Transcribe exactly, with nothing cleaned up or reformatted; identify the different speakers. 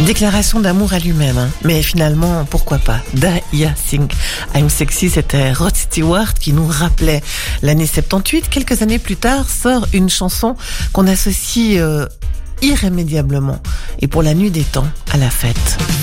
Speaker 1: Déclaration d'amour à lui-même, hein. Mais finalement, pourquoi pas? Daya Singh, I'm Sexy, c'était Rod Stewart qui nous rappelait l'année soixante-dix-huit. Quelques années plus tard, sort une chanson qu'on associe euh, irrémédiablement, et pour la nuit des temps, à la fête.